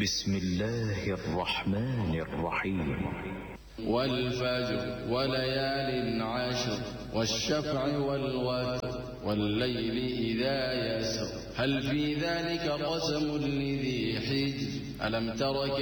بسم الله الرحمن الرحيم. والفجر وليال عشر والشفع والوتر والليل إذا يسر هل في ذلك قسم لذي حجر ألم تر